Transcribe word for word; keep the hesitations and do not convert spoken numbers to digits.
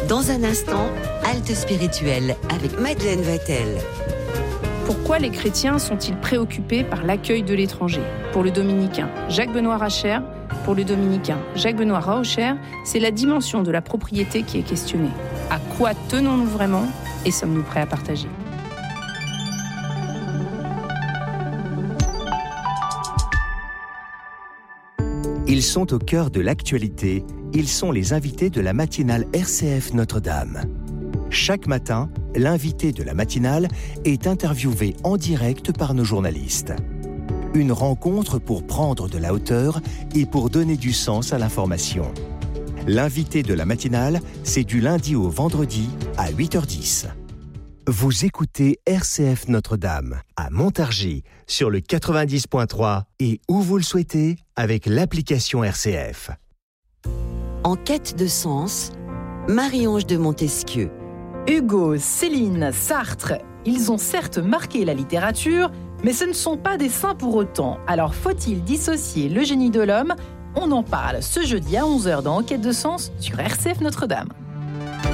Dans un instant, halte spirituelle avec Madeleine Vatel. Pourquoi les chrétiens sont-ils préoccupés par l'accueil de l'étranger ? Pour le dominicain Jacques-Benoît Racher, pour le dominicain Jacques-Benoît Raucher, c'est la dimension de la propriété qui est questionnée. À quoi tenons-nous vraiment et sommes-nous prêts à partager ? Ils sont au cœur de l'actualité, ils sont les invités de la matinale R C F Notre-Dame. Chaque matin, l'invité de la matinale est interviewé en direct par nos journalistes. Une rencontre pour prendre de la hauteur et pour donner du sens à l'information. L'invité de la matinale, c'est du lundi au vendredi à huit heures dix. Vous écoutez R C F Notre-Dame à Montargis sur le quatre-vingt-dix point trois et où vous le souhaitez avec l'application R C F. En quête de sens, Marie-Ange de Montesquieu. Hugo, Céline, Sartre, ils ont certes marqué la littérature, mais ce ne sont pas des saints pour autant. Alors faut-il dissocier le génie de l'homme ? On en parle ce jeudi à onze heures dans En quête de sens sur R C F Notre-Dame.